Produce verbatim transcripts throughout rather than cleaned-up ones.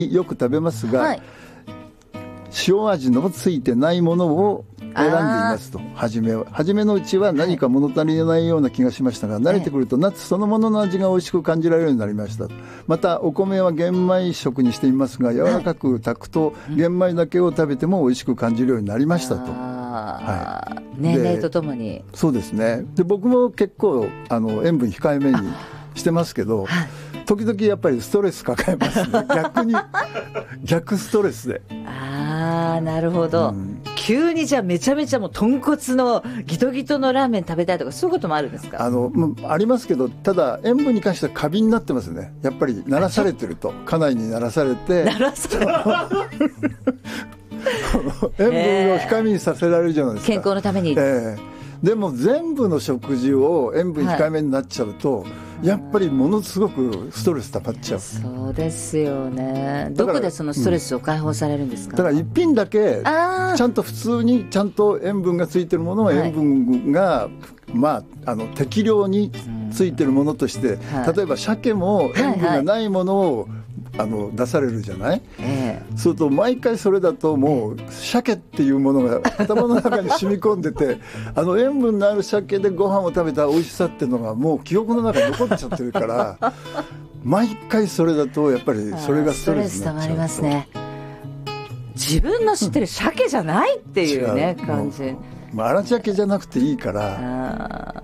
よく食べますが、 はい、 塩味のついてないものを選んでいますと。初めは初めのうちは何か物足りないような気がしましたが、はい、慣れてくるとナッツそのものの味が美味しく感じられるようになりました。またお米は玄米食にしていますが、柔らかく炊くと玄米だけを食べても美味しく感じるようになりましたと。 はい、年齢とともに。 そうですね。で僕も結構あの塩分控えめにしてますけど、はい、時々やっぱりストレス抱えますね。逆に逆ストレスで。 ああ、なるほど、うん、急にじゃあめちゃめちゃもう豚骨のギトギトのラーメン食べたいとかそういうこともあるんですか？ あのありますけど、ただ塩分に関しては過敏になってますね。やっぱり慣らされてると、家内に慣らされて慣らされ塩分を控えめにさせられるじゃないですか、 健康のために、 えー、でも全部の食事を塩分控えめになっちゃうと、はい、やっぱりものすごくストレス溜まっちゃう。 そうですよね。どこでそのストレスを解放されるんですか？ だから一品だけちゃんと普通にちゃんと塩分がついてるものは塩分が、はい、まあ、あの適量についてるものとして、はい、例えば鮭も塩分がないものを、はいはい、あの出されるじゃない、えー、そうすると毎回それだともう鮭っていうものが頭の中に染み込んでてあの塩分のある鮭でご飯を食べた美味しさっていうのがもう記憶の中に残っちゃってるから毎回それだとやっぱりそれがストレスになっちゃうと。ストレス溜まりますね。 自分の知ってる鮭じゃないっていうね感じ。 まあ、荒鮭じゃなくていいから、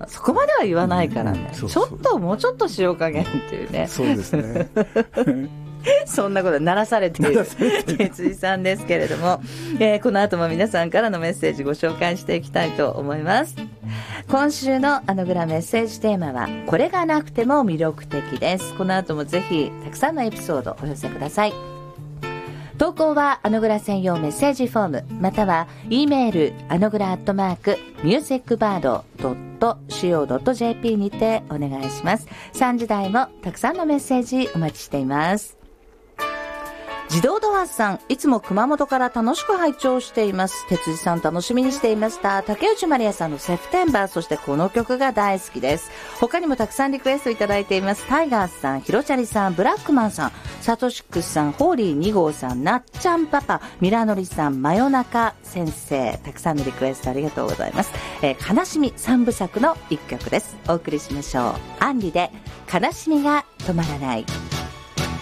あそこまでは言わないからね、うん、そうそう、ちょっともうちょっと塩加減っていうね。 そうですねそんなこと鳴らされている哲井さんですけれども、えー、この後も皆さんからのメッセージご紹介していきたいと思います。今週のあのグラメッセージテーマはこれがなくても魅力的です。この後もぜひたくさんのエピソードお寄せください。投稿はあのグラ専用メッセージフォームまたは E メールあのグラアットマークミュージックバードドットシーオードットジェーピー にてお願いします。さんじ台もたくさんのメッセージお待ちしています。自動ドアさん、いつも熊本から楽しく拝聴しています。哲司さん楽しみにしていました。竹内まりやさんのセプテンバー、そしてこの曲が大好きです。他にもたくさんリクエストいただいています。タイガースさん、ひろちゃりさん、ブラックマンさん、サトシックスさん、ホーリーに号さん、なっちゃんパパ、ミラノリさん、真夜中先生、たくさんのリクエストありがとうございます。えー、悲しみ三部作の一曲です。お送りしましょう。アンリで悲しみが止まらない。